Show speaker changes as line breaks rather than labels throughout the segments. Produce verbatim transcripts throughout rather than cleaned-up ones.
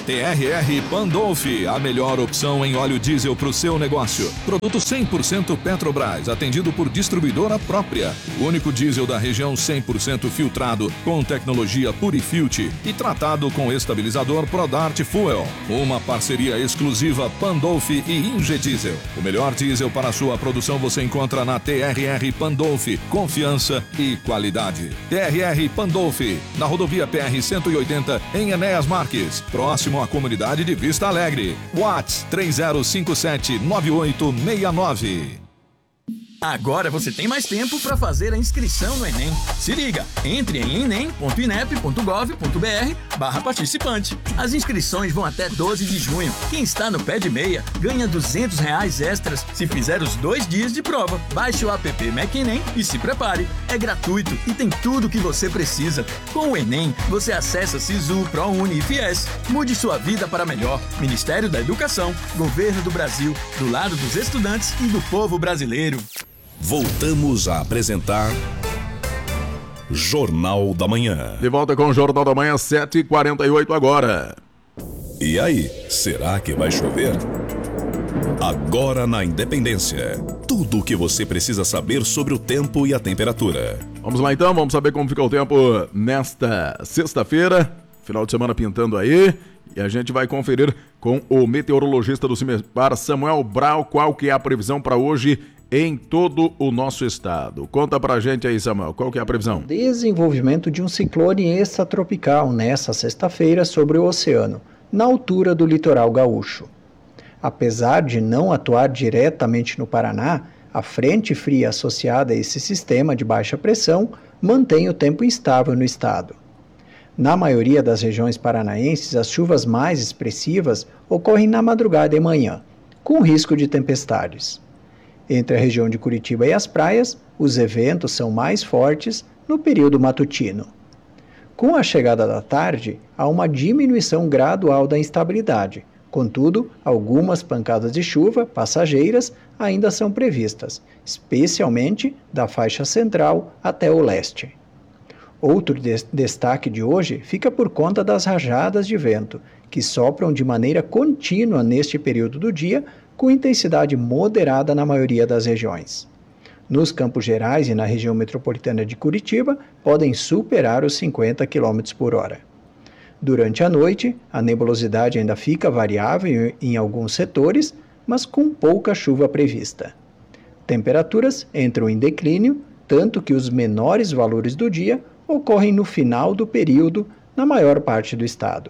T R R Pandolfi, a melhor opção em óleo diesel para o seu negócio. Produto cem por cento Petrobras, atendido por distribuidora própria. O único diesel da região cem por cento filtrado, com tecnologia Purifilter e tratado com estabilizador Prodart Fuel. Uma parceria exclusiva Pandolfi e Ingediesel. O melhor diesel para a sua produção você encontra na T R R Pandolfi. Confiança e qualidade. T R R Pandolfi, na rodovia P R cento e oitenta, em Enéas Marques, próximo à comunidade de Vista Alegre. WhatsApp três zero cinco sete nove oito seis nove.
Agora você tem mais tempo para fazer a inscrição no Enem. Se liga, entre em enem ponto inep ponto gov ponto br barra participante. As inscrições vão até doze de junho. Quem está no pé de meia ganha duzentos reais extras se fizer os dois dias de prova. Baixe o app Mac Enem e se prepare. É gratuito e tem tudo o que você precisa. Com o Enem, você acessa Sisu, ProUni e Fies. Mude sua vida para melhor. Ministério da Educação, Governo do Brasil, do lado dos estudantes e do povo brasileiro.
Voltamos a apresentar Jornal da Manhã.
De volta com o Jornal da Manhã, sete e quarenta e oito agora.
E aí, será que vai chover? Agora na Independência, tudo o que você precisa saber sobre o tempo e a temperatura.
Vamos lá então, vamos saber como fica o tempo nesta sexta-feira. Final de semana pintando aí. E a gente vai conferir com o meteorologista do CIMEPAR, Samuel Brau, qual que é a previsão para hoje em todo o nosso estado. Conta pra gente aí, Samuel, qual que é a previsão?
Desenvolvimento de um ciclone extratropical nesta sexta-feira sobre o oceano, na altura do litoral gaúcho. Apesar de não atuar diretamente no Paraná, a frente fria associada a esse sistema de baixa pressão mantém o tempo instável no estado. Na maioria das regiões paranaenses, as chuvas mais expressivas ocorrem na madrugada e manhã, com risco de tempestades. Entre a região de Curitiba e as praias, os eventos são mais fortes no período matutino. Com a chegada da tarde, há uma diminuição gradual da instabilidade. Contudo, algumas pancadas de chuva passageiras ainda são previstas, especialmente da faixa central até o leste. Outro des- destaque de hoje fica por conta das rajadas de vento, que sopram de maneira contínua neste período do dia, com intensidade moderada na maioria das regiões. Nos Campos Gerais e na região metropolitana de Curitiba, podem superar os cinquenta quilômetros por hora. Durante a noite, a nebulosidade ainda fica variável em alguns setores, mas com pouca chuva prevista. Temperaturas entram em declínio, tanto que os menores valores do dia ocorrem no final do período na maior parte do estado.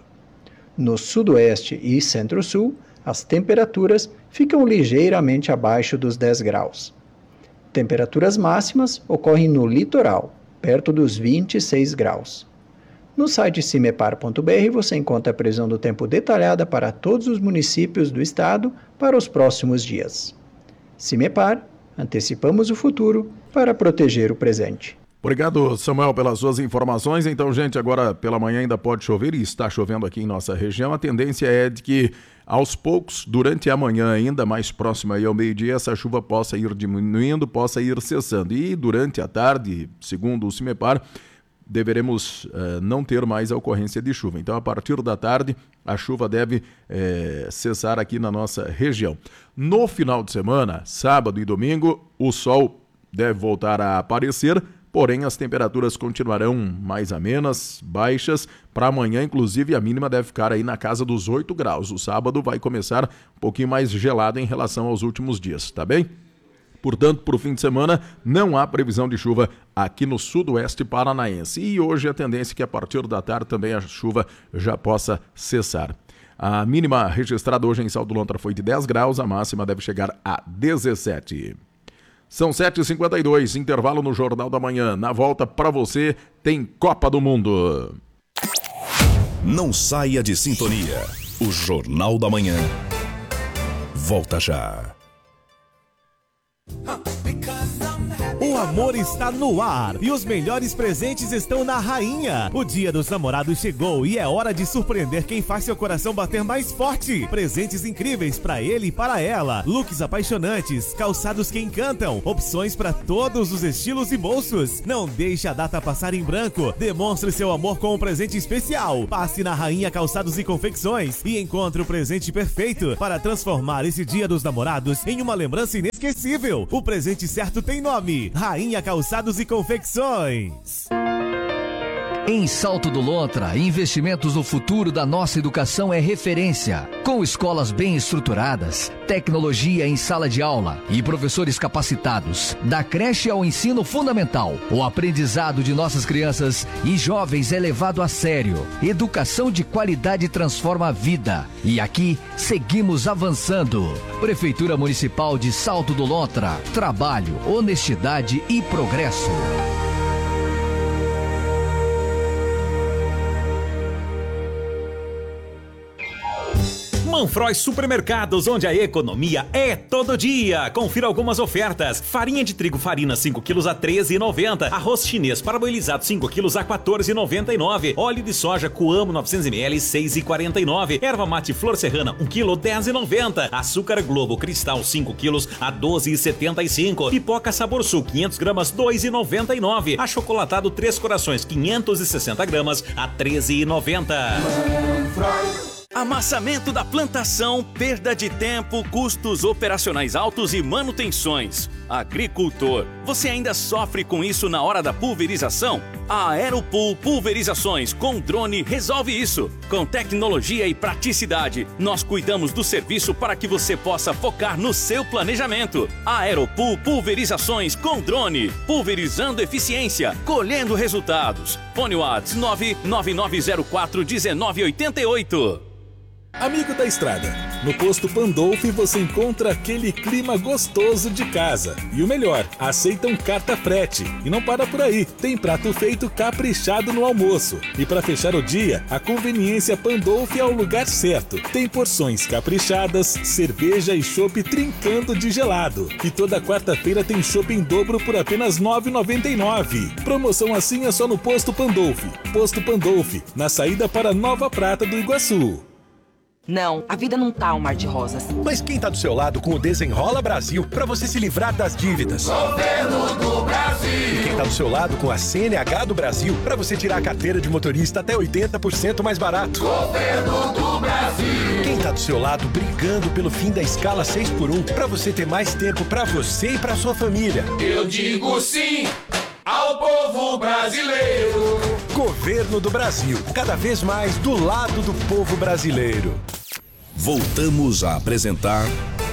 No sudoeste e centro-sul, as temperaturas ficam ligeiramente abaixo dos dez graus. Temperaturas máximas ocorrem no litoral, perto dos vinte e seis graus. No site cimepar ponto br você encontra a previsão do tempo detalhada para todos os municípios do estado para os próximos dias. Cimepar, antecipamos o futuro para proteger o presente.
Obrigado, Samuel, pelas suas informações. Então, gente, agora pela manhã ainda pode chover e está chovendo aqui em nossa região. A tendência é de que, aos poucos, durante a manhã, ainda mais próxima aí ao meio-dia, essa chuva possa ir diminuindo, possa ir cessando. E durante a tarde, segundo o CIMEPAR, deveremos uh, não ter mais a ocorrência de chuva. Então, a partir da tarde, a chuva deve uh, cessar aqui na nossa região. No final de semana, sábado e domingo, o sol deve voltar a aparecer, porém as temperaturas continuarão mais amenas, baixas. Para amanhã, inclusive, a mínima deve ficar aí na casa dos oito graus. O sábado vai começar um pouquinho mais gelado em relação aos últimos dias, tá bem? Portanto, para o fim de semana, não há previsão de chuva aqui no sudoeste paranaense. E hoje a tendência é que a partir da tarde também a chuva já possa cessar. A mínima registrada hoje em Salto Lontra foi de dez graus, a máxima deve chegar a dezessete. São sete e cinquenta e dois, intervalo no Jornal da Manhã. Na volta para você tem Copa do Mundo.
Não saia de sintonia. O Jornal da Manhã volta já.
O amor amor está no ar e os melhores presentes estão na Rainha. O Dia dos Namorados chegou e é hora de surpreender quem faz seu coração bater mais forte. Presentes incríveis para ele e para ela. Looks apaixonantes, calçados que encantam, opções para todos os estilos e bolsos. Não deixe a data passar em branco. Demonstre seu amor com um presente especial. Passe na Rainha Calçados e Confecções e encontre o presente perfeito para transformar esse Dia dos Namorados em uma lembrança inesquecível. O presente certo tem nome: Rainha Calçados e Confecções.
Em Salto do Lontra, investimentos no futuro da nossa educação é referência. Com escolas bem estruturadas, tecnologia em sala de aula e professores capacitados, da creche ao ensino fundamental, o aprendizado de nossas crianças e jovens é levado a sério. Educação de qualidade transforma a vida. E aqui, seguimos avançando. Prefeitura Municipal de Salto do Lontra. Trabalho, honestidade e progresso.
Manfroy Supermercados, onde a economia é todo dia. Confira algumas ofertas. Farinha de trigo Farina cinco quilos a treze reais e noventa centavos. Arroz chinês parboilizado cinco quilos a quatorze reais e noventa e nove centavos. Óleo de soja Coamo novecentos mililitros seis reais e quarenta e nove centavos. Erva mate Flor Serrana um quilo dez reais e noventa centavos. Açúcar Globo Cristal cinco quilos a doze reais e setenta e cinco centavos. Pipoca Sabor Sul quinhentas gramas dois reais e noventa e nove centavos. Achocolatado Três Corações quinhentas e sessenta gramas a treze reais e noventa centavos. Amassamento da plantação, perda de tempo, custos operacionais altos e manutenções. Agricultor, você ainda sofre com isso na hora da pulverização? A Aeropool Pulverizações com drone resolve isso. Com tecnologia e praticidade, nós cuidamos do serviço para que você possa focar no seu planejamento. A Aeropool Pulverizações com drone, pulverizando eficiência, colhendo resultados. Fone Whats nove nove nove zero quatro um nove oito oito.
Amigo da estrada, no posto Pandolfi você encontra aquele clima gostoso de casa. E o melhor, aceitam carta frete. E não para por aí, tem prato feito caprichado no almoço. E para fechar o dia, a conveniência Pandolfi é o lugar certo. Tem porções caprichadas, cerveja e chopp trincando de gelado. E toda quarta-feira tem chopp em dobro por apenas nove reais e noventa e nove centavos. Promoção assim é só no posto Pandolfi. Posto Pandolfi, na saída para Nova Prata do Iguaçu.
Não, a vida não tá um mar de rosas.
Mas quem tá do seu lado com o Desenrola Brasil pra você se livrar das dívidas?
Governo do Brasil!
E quem tá do seu lado com a C N H do Brasil pra você tirar a carteira de motorista até oitenta por cento mais barato?
Governo do Brasil!
Quem tá do seu lado brigando pelo fim da escala seis por um pra você ter mais tempo pra você e pra sua família?
Eu digo sim ao povo brasileiro!
Governo do Brasil, cada vez mais do lado do povo brasileiro.
Voltamos a apresentar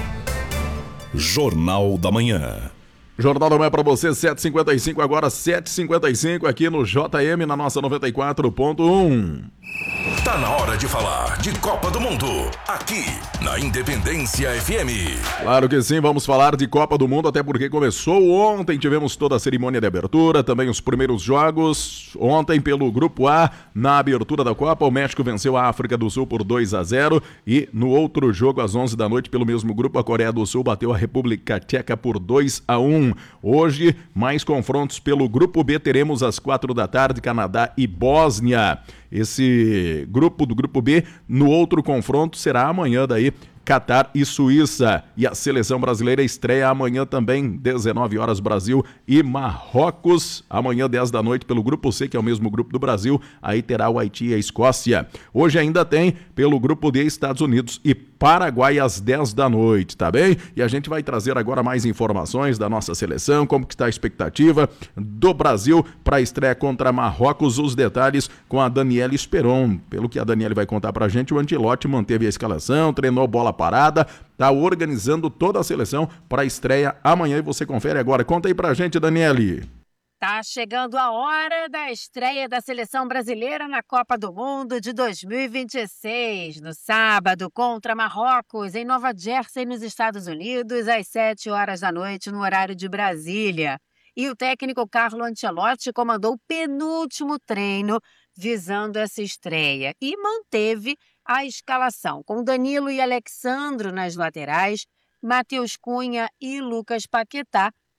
Jornal da Manhã.
Jornal da Manhã para você, sete e cinquenta e cinco, agora sete e cinquenta e cinco aqui no J M, na nossa noventa e quatro ponto um.
Tá na hora de falar de Copa do Mundo, aqui na Independência F M.
Claro que sim, vamos falar de Copa do Mundo, até porque começou ontem, tivemos toda a cerimônia de abertura, também os primeiros jogos. Ontem pelo Grupo A, na abertura da Copa, o México venceu a África do Sul por dois a zero e no outro jogo, às onze da noite, pelo mesmo grupo, a Coreia do Sul bateu a República Tcheca por dois a um. Hoje, mais confrontos pelo Grupo B, teremos às quatro da tarde, Canadá e Bósnia. Esse grupo do Grupo B, no outro confronto, será amanhã daí, Catar e Suíça. E a seleção brasileira estreia amanhã também, dezenove horas, Brasil e Marrocos. Amanhã, dez da noite, pelo Grupo C, que é o mesmo grupo do Brasil. Aí terá o Haiti e a Escócia. Hoje ainda tem, pelo Grupo D, Estados Unidos e Paraguai às dez da noite, tá bem? E a gente vai trazer agora mais informações da nossa seleção, como que está a expectativa do Brasil para a estreia contra Marrocos. Os detalhes com a Daniela Esperon. Pelo que a Daniela vai contar pra gente, o Ancelotti manteve a escalação, treinou bola parada, tá organizando toda a seleção para a estreia amanhã e você confere agora. Conta aí pra gente, Daniele.
Tá chegando a hora da estreia da seleção brasileira na Copa do Mundo de dois mil e vinte e seis, no sábado contra Marrocos, em Nova Jersey, nos Estados Unidos, às sete horas da noite, no horário de Brasília. E o técnico Carlo Ancelotti comandou o penúltimo treino visando essa estreia e manteve a escalação com Danilo e Alexandro nas laterais, Matheus Cunha e Lucas Paquetá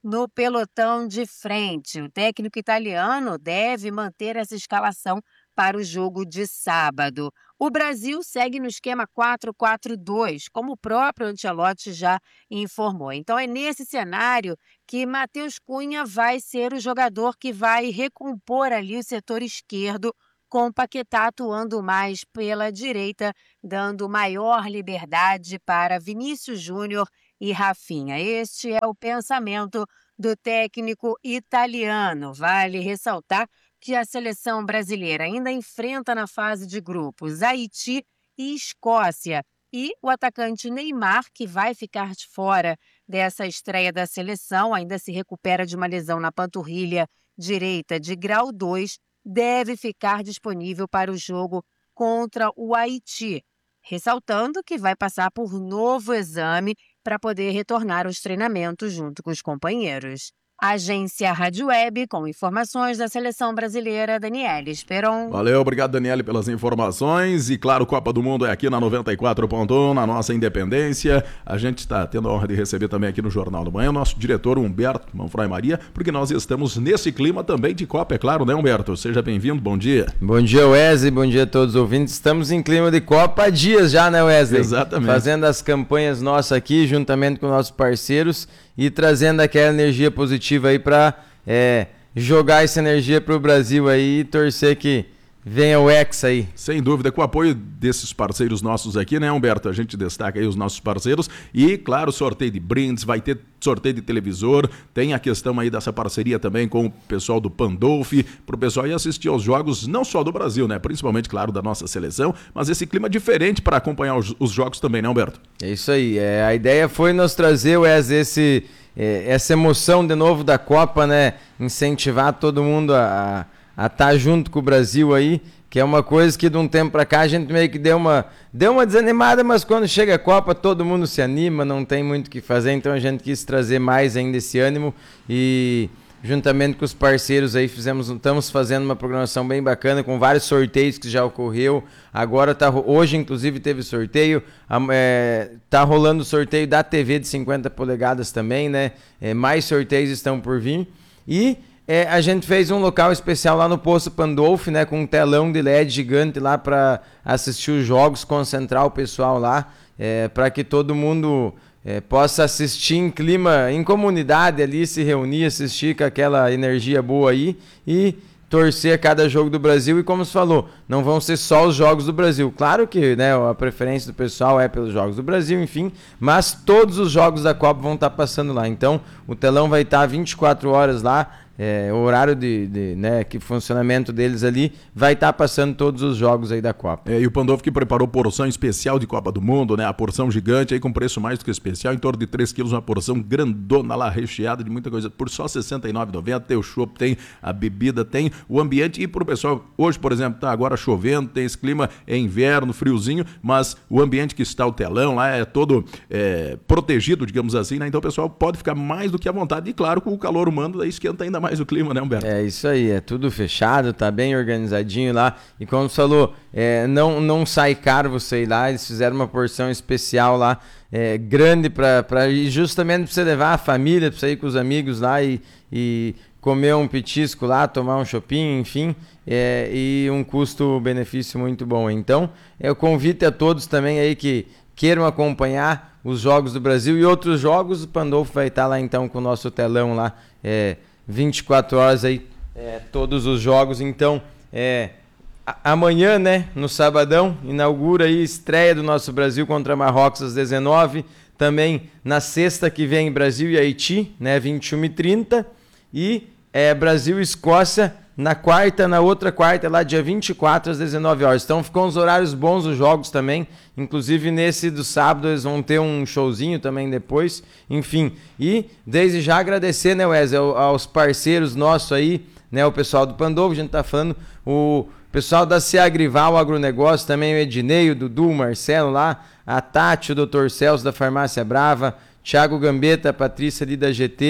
no pelotão de frente. O técnico italiano deve manter essa escalação para o jogo de sábado. O Brasil segue no esquema quatro quatro dois, como o próprio Ancelotti já informou. Então é nesse cenário que Matheus Cunha vai ser o jogador que vai recompor ali o setor esquerdo, com o Paquetá atuando mais pela direita, dando maior liberdade para Vinícius Júnior e Rafinha. Este é o pensamento do técnico italiano. Vale ressaltar que a seleção brasileira ainda enfrenta na fase de grupos Haiti e Escócia. E o atacante Neymar, que vai ficar de fora dessa estreia da seleção, ainda se recupera de uma lesão na panturrilha direita de grau dois, deve ficar disponível para o jogo contra o Haiti, ressaltando que vai passar por novo exame para poder retornar aos treinamentos junto com os companheiros. Agência Rádio Web, com informações da seleção brasileira, Daniele Esperon.
Valeu, obrigado, Daniele, pelas informações. E claro, Copa do Mundo é aqui na noventa e quatro ponto um, na nossa Independência. A gente está tendo a honra de receber também aqui no Jornal do Manhã o nosso diretor Humberto Manfroy Maria, porque nós estamos nesse clima também de Copa, é claro, né, Humberto? Seja bem-vindo, bom dia.
Bom dia, Wesley, bom dia a todos os ouvintes. Estamos em clima de Copa há dias já, né, Wesley?
Exatamente.
Fazendo as campanhas nossas aqui, juntamente com nossos parceiros, e trazendo aquela energia positiva aí para é, jogar essa energia para o Brasil aí e torcer que venha o Hexa aí.
Sem dúvida, com o apoio desses parceiros nossos aqui, né, Humberto? A gente destaca aí os nossos parceiros e, claro, sorteio de brindes, vai ter sorteio de televisor, tem a questão aí dessa parceria também com o pessoal do Pandolfi, para o pessoal ir assistir aos jogos, não só do Brasil, né? Principalmente, claro, da nossa seleção, mas esse clima diferente para acompanhar os, os jogos também, né, Humberto?
É isso aí, é, a ideia foi nos trazer, Wes, esse, é, essa emoção de novo da Copa, né? Incentivar todo mundo a a estar tá junto com o Brasil aí, que é uma coisa que de um tempo pra cá a gente meio que deu uma, deu uma desanimada, mas quando chega a Copa todo mundo se anima, não tem muito o que fazer, então a gente quis trazer mais ainda esse ânimo e juntamente com os parceiros aí fizemos, estamos fazendo uma programação bem bacana com vários sorteios que já ocorreu, agora tá, hoje inclusive teve sorteio, é, tá rolando o sorteio da T V de cinquenta polegadas também, né, é, mais sorteios estão por vir e É, a gente fez um local especial lá no Poço Pandolfi, né, com um telão de L E D gigante lá para assistir os jogos, concentrar o pessoal lá, é, para que todo mundo é, possa assistir em clima, em comunidade ali, se reunir, assistir com aquela energia boa aí e torcer a cada jogo do Brasil. E como você falou, não vão ser só os jogos do Brasil. Claro que, né, a preferência do pessoal é pelos jogos do Brasil, enfim, mas todos os jogos da Copa vão estar passando lá. Então, o telão vai estar vinte e quatro horas lá. É, o horário de, de né, que funcionamento deles ali vai estar tá passando todos os jogos aí da Copa.
É, e o Pandolfi que preparou porção especial de Copa do Mundo, né? A porção gigante aí com preço mais do que especial, em torno de três quilos, uma porção grandona lá, recheada de muita coisa, por só sessenta e nove reais e noventa centavos. Tem o chopp, tem a bebida, tem o ambiente. E pro pessoal, hoje, por exemplo, tá agora chovendo, tem esse clima, é inverno, friozinho, mas o ambiente que está o telão lá é todo é, protegido, digamos assim, né? Então o pessoal pode ficar mais do que à vontade. E claro, com o calor humano, daí esquenta ainda mais o clima, né, Humberto?
É isso aí, é tudo fechado, tá bem organizadinho lá. E como você falou, é, não, não sai caro você ir lá, eles fizeram uma porção especial lá, é, grande para justamente para você levar a família, para você ir com os amigos lá e, e comer um petisco lá, tomar um shopping, enfim, é, e um custo-benefício muito bom. Então, é o convite a todos também aí que queiram acompanhar os jogos do Brasil e outros jogos. O Pandolfi vai estar lá então com o nosso telão lá, é, vinte e quatro horas aí, é, todos os jogos. Então, é, a, amanhã, né, no sabadão, inaugura aí a estreia do nosso Brasil contra Marrocos às dezenove. Também na sexta que vem, Brasil e Haiti, né, vinte e uma e trinta. E é, Brasil e Escócia na quarta, na outra quarta, lá dia vinte e quatro às dezenove horas. Então ficou uns horários bons os jogos também. Inclusive nesse do sábado eles vão ter um showzinho também depois. Enfim, e desde já agradecer, né, Wesley, aos parceiros nossos aí, né, o pessoal do Pandolfi, a gente tá falando, o pessoal da Ceagrival Agronegócio também, o Ednei, o Dudu, o Marcelo lá, a Tati, o doutor Celso da Farmácia Brava, Thiago Gambetta, a Patrícia ali da G T,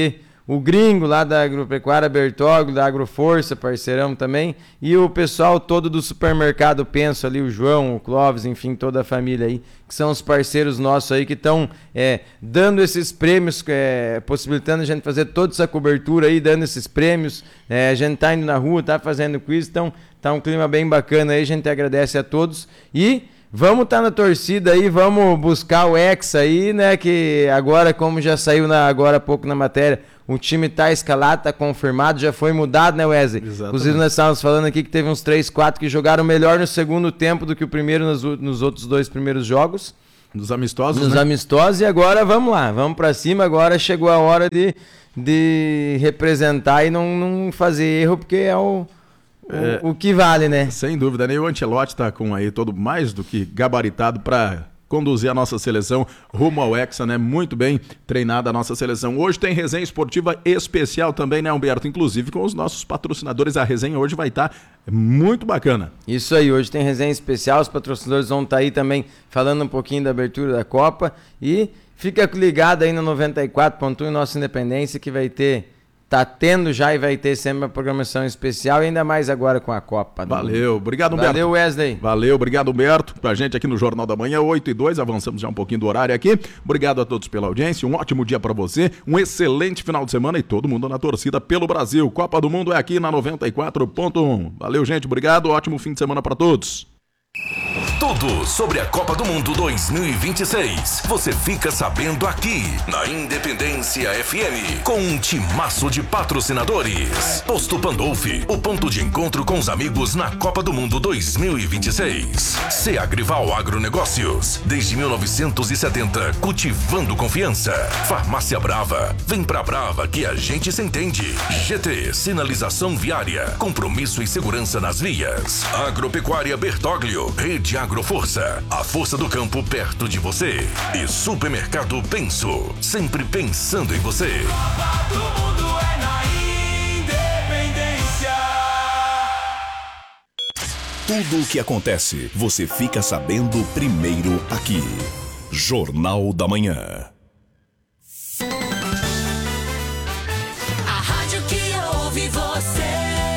o Gringo lá da Agropecuária Bertoglio, da Agroforça, parceirão também, e o pessoal todo do supermercado Penso ali, o João, o Clóvis, enfim, toda a família aí, que são os parceiros nossos aí que estão é, dando esses prêmios, é, possibilitando a gente fazer toda essa cobertura aí, dando esses prêmios, é, a gente tá indo na rua, tá fazendo quiz, então tá um clima bem bacana aí, a gente agradece a todos e vamos estar tá na torcida aí, vamos buscar o Hexa aí, né, que agora, como já saiu na, agora há pouco na matéria, o time tá escalado, tá confirmado, já foi mudado, né, Wesley? Exatamente. Inclusive nós estávamos falando aqui que teve uns três, quatro que jogaram melhor no segundo tempo do que o primeiro nos, nos outros dois primeiros jogos.
Nos amistosos,
Nos
né?
amistosos, e agora vamos lá, vamos pra cima, agora chegou a hora de, de representar e não, não fazer erro, porque é o...
É,
o, o que vale, né?
Sem dúvida, né? E o Ancelotti tá com aí todo mais do que gabaritado para conduzir a nossa seleção rumo ao Hexa, né? Muito bem treinada a nossa seleção. Hoje tem resenha esportiva especial também, né, Humberto? Inclusive com os nossos patrocinadores. A resenha hoje vai estar tá muito bacana.
Isso aí, hoje tem resenha especial. Os patrocinadores vão estar tá aí também falando um pouquinho da abertura da Copa. E fica ligado aí no noventa e quatro ponto um Nossa Independência, que vai ter... Tá tendo já e vai ter sempre uma programação especial, e ainda mais agora com a Copa.
Valeu, obrigado, Humberto.
Valeu, Wesley.
Valeu, obrigado, Humberto. Pra gente aqui no Jornal da Manhã, oito e dois, avançamos já um pouquinho do horário aqui. Obrigado a todos pela audiência, um ótimo dia pra você, um excelente final de semana e todo mundo na torcida pelo Brasil. Copa do Mundo é aqui na noventa e quatro ponto um. Valeu, gente, obrigado, ótimo fim de semana pra todos.
Tudo sobre a Copa do Mundo dois mil e vinte e seis. Você fica sabendo aqui na Independência F M, com um timaço de patrocinadores. Posto Pandolfi, o ponto de encontro com os amigos na Copa do Mundo dois mil e vinte e seis. Ceagrival Agronegócios, desde mil novecentos e setenta, cultivando confiança. Farmácia Brava, vem pra Brava que a gente se entende. G T, sinalização viária, compromisso e segurança nas vias. Agropecuária Bertoglio, Rede Agroforça, a força do campo perto de você. E Supermercado Penso, sempre pensando em você.
Copa do Mundo é na Independência.
Tudo o que acontece, você fica sabendo primeiro aqui. Jornal da Manhã.
A rádio que ouve você.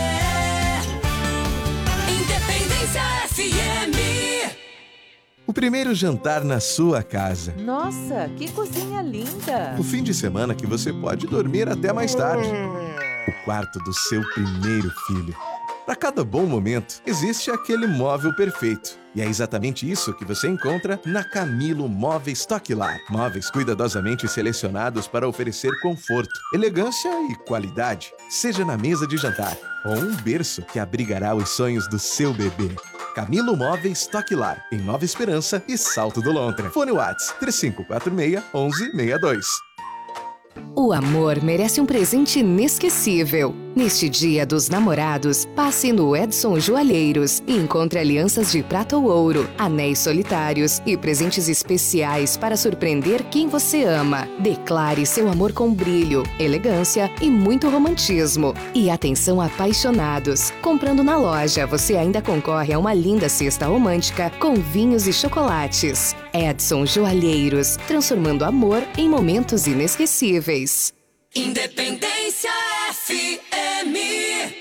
Independência F M.
O primeiro jantar na sua casa.
Nossa, que cozinha linda!
O fim de semana que você pode dormir até mais tarde. O quarto do seu primeiro filho. Para cada bom momento, existe aquele móvel perfeito. E é exatamente isso que você encontra na Camilo Móveis Toquilar. Móveis cuidadosamente selecionados para oferecer conforto, elegância e qualidade. Seja na mesa de jantar ou um berço que abrigará os sonhos do seu bebê. Camilo Móveis Toquilar, em Nova Esperança e Salto do Lontra. Fone WhatsApp três cinco quatro seis, um um seis dois.
O amor merece um presente inesquecível. Neste Dia dos Namorados, passe no Edson Joalheiros e encontre alianças de prata ou ouro, anéis solitários e presentes especiais para surpreender quem você ama. Declare seu amor com brilho, elegância e muito romantismo. E atenção apaixonados! Comprando na loja, você ainda concorre a uma linda cesta romântica com vinhos e chocolates. Edson Joalheiros, transformando amor em momentos inesquecíveis.
Independência F M.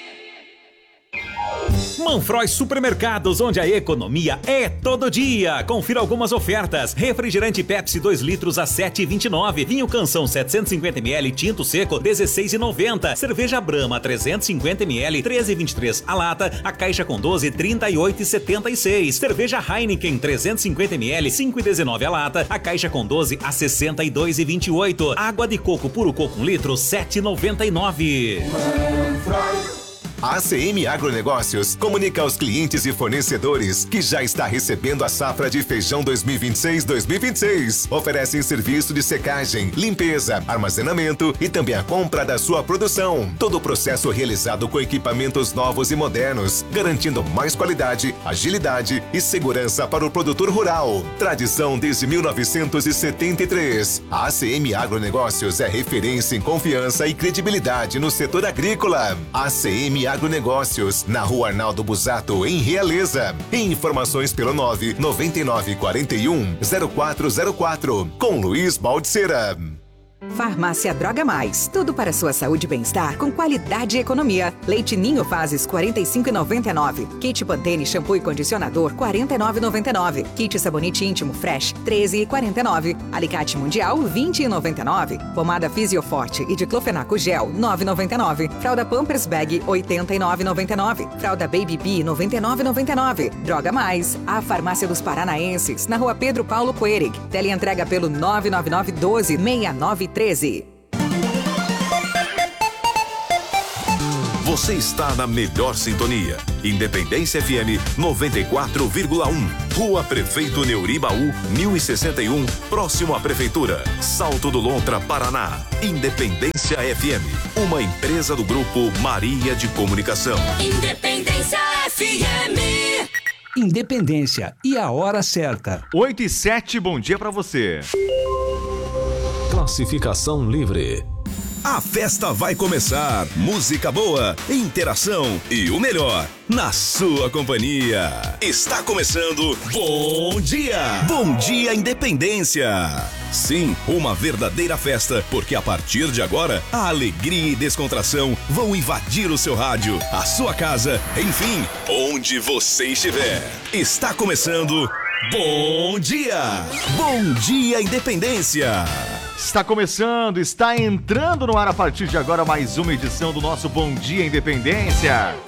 Manfroy Supermercados, onde a economia é todo dia. Confira algumas ofertas. Refrigerante Pepsi dois litros a sete reais e vinte e nove centavos. Vinho Canção setecentos e cinquenta mililitros tinto seco dezesseis reais e noventa centavos. Cerveja Brahma trezentos e cinquenta mililitros treze reais e vinte e três centavos. A lata, a caixa com doze, trinta e oito reais e setenta e seis centavos. Cerveja Heineken trezentos e cinquenta mililitros cinco reais e dezenove centavos. A lata, a caixa com doze a sessenta e dois reais e vinte e oito centavos. Água de coco puro coco um litro sete reais e noventa e nove centavos.
A A C M Agronegócios comunica aos clientes e fornecedores que já está recebendo a safra de feijão dois mil e vinte e seis dois mil e vinte e seis. Oferecem serviço de secagem, limpeza, armazenamento e também a compra da sua produção. Todo o processo realizado com equipamentos novos e modernos, garantindo mais qualidade, agilidade e segurança para o produtor rural. Tradição desde mil novecentos e setenta e três. A A C M Agronegócios é referência em confiança e credibilidade no setor agrícola. A C M Agronegócios, na Rua Arnaldo Busato, em Realeza. Informações pelo nove nove nove quatro um zero quatro zero quatro, com Luiz Baldiceira.
Farmácia Droga Mais, tudo para sua saúde e bem-estar com qualidade e economia. Leite Ninho Fases quarenta e cinco reais e noventa e nove centavos. Kit Pantene shampoo e condicionador quarenta e nove reais e noventa e nove centavos. Kit sabonete íntimo Fresh treze reais e quarenta e nove centavos. Alicate Mundial vinte reais e noventa e nove centavos. Pomada Fisioforte e diclofenaco gel nove reais e noventa e nove centavos. Fralda Pampers Bag oitenta e nove reais e noventa e nove centavos. Fralda Baby Bee noventa e nove reais e noventa e nove centavos. Droga Mais, a farmácia dos paranaenses, na Rua Pedro Paulo Coerig. Teleentrega pelo nove nove nove um dois seis nove treze.
Você está na melhor sintonia. Independência F M noventa e quatro vírgula um. Rua Prefeito Neuri Baú, mil e sessenta e um, próximo à Prefeitura. Salto do Lontra, Paraná. Independência F M, uma empresa do Grupo Maria de Comunicação.
Independência F M.
Independência e a hora certa.
oito e sete, bom dia pra você.
Classificação livre. A festa vai começar. Música boa, interação e o melhor na sua companhia. Está começando Bom Dia! Bom Dia Independência! Sim, uma verdadeira festa, porque a partir de agora, a alegria e descontração vão invadir o seu rádio, a sua casa, enfim, onde você estiver. Está começando Bom Dia! Bom Dia Independência!
Está começando, está entrando no ar a partir de agora mais uma edição do nosso Bom Dia Independência.